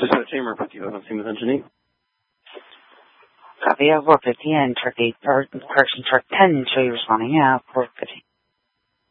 Just a chamber 50, doesn't seem attention. Copy of 450 and truck 8, or correction, truck 10, show you responding, yeah, 450.